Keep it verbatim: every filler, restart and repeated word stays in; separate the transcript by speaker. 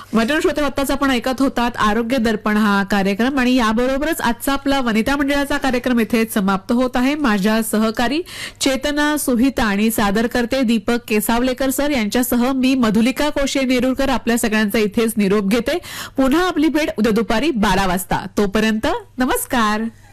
Speaker 1: Mutton श्रोते, आत्ताच आपण ऐकत होतात आरोग्य दर्पण हा कार्यक्रम आणि याबरोबरच आजचा आपला वनिता मंडळाचा कार्यक्रम इथेच समाप्त होत आहे. माझ्या सहकारी चेतना सुहिता आणि सादर करते दीपक केसावलेकर सर यांच्यासह मी मधुलिका कोशे नेरुरकर आपल्या सगळ्यांचा इथेच निरोप घेते. पुन्हा आपली भेट उद्या दुपारी बारा वाजता. तोपर्यंत नमस्कार.